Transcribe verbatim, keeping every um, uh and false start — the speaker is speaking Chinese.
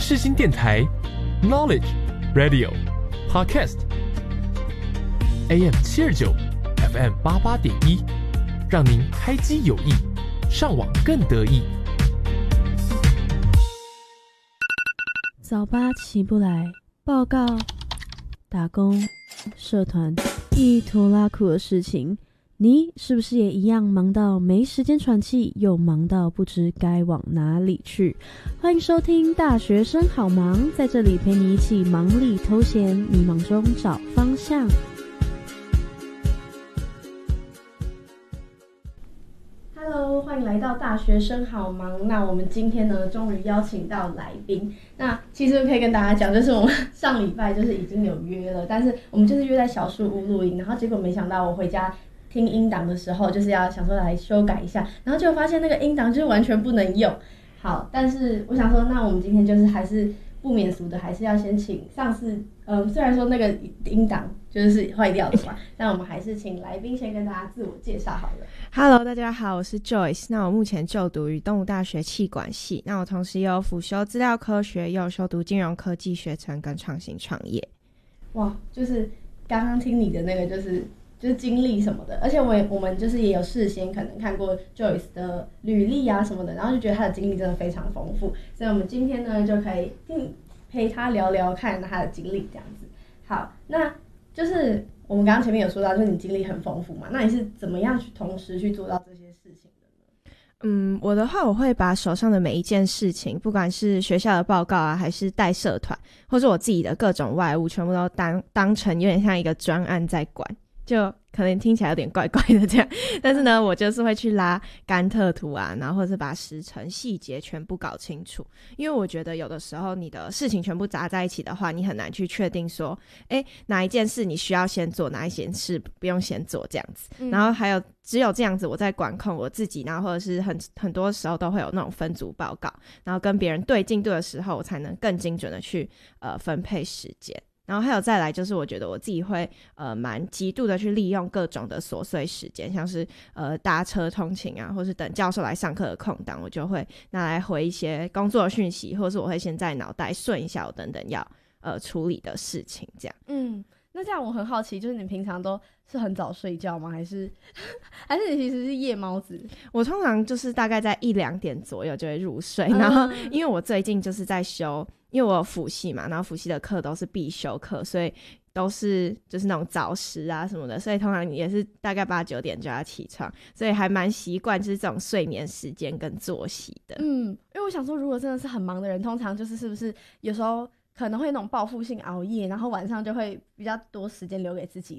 世新电台 Knowledge Radio Podcast A M 七二九 F M 八八点一，让您开机有益，上网更得意。 早八起不来，报告、打工、社团一拖拉苦的事情，你是不是也一样忙到没时间喘气，又忙到不知该往哪里去？欢迎收听大学生好忙，在这里陪你一起忙里偷闲，迷茫中找方向。Hello， 欢迎来到大学生好忙。那我们今天呢，终于邀请到来宾。那其实可以跟大家讲，就是我们上礼拜就是已经有约了，但是我们就是约在小树屋录音，然后结果没想到我回家听音档的时候，就是要想说来修改一下，然后就发现那个音档就是完全不能用。好，但是我想说，那我们今天就是还是不免俗的，还是要先请上次，嗯，虽然说那个音档就是坏掉的嘛，但我们还是请来宾先跟大家自我介绍好了。 Hello， 大家好，我是 Joyce。那我目前就读于东吴大学企管系，那我同时也有辅修资料科学，也有修读金融科技学程跟创新创业。 哇，就是刚刚听你的那个，就是就是经历什么的，而且我也我们就是也有事先可能看过 Joyce 的履历啊什么的，然后就觉得她的经历真的非常丰富，所以我们今天呢就可以陪她聊聊看她的经历这样子。好，那就是我们刚刚前面有说到，就是你经历很丰富嘛，那你是怎么样去同时去做到这些事情的呢？ 嗯，我的话我会把手上的每一件事情，不管是学校的报告啊，还是带社团，或是我自己的各种外务，全部都当当成有点像一个专案在管，就可能听起来有点怪怪的这样，但是呢，我就是会去拉甘特图啊，然后或者是把时程细节全部搞清楚，因为我觉得有的时候你的事情全部杂在一起的话，你很难去确定说，诶，哪一件事你需要先做，哪一件事不用先做这样子，嗯、然后还有只有这样子我在管控我自己，然后或者是很很多时候都会有那种分组报告，然后跟别人对进度的时候，我才能更精准的去呃分配时间。然后还有再来就是我觉得我自己会呃蛮极度的去利用各种的琐碎时间，像是呃搭车通勤啊，或是等教授来上课的空档，我就会拿来回一些工作讯息，或是我会先在脑袋顺一下我等等要呃处理的事情这样。 嗯，那这样我很好奇，就是你平常都是很早睡觉吗？还是还是你其实是夜猫子？ 我通常就是大概在一两点左右就会入睡，嗯、然后因为我最近就是在修。因为我有辅系嘛，然后辅系的课都是必修课，所以都是就是那种早时啊什么的，所以通常也是大概八九点就要起床，所以还蛮习惯就是这种睡眠时间跟作息的。 嗯，因为我想说，如果真的是很忙的人，通常就是是不是有时候可能会那种报复性熬夜，然后晚上就会比较多时间留给自己。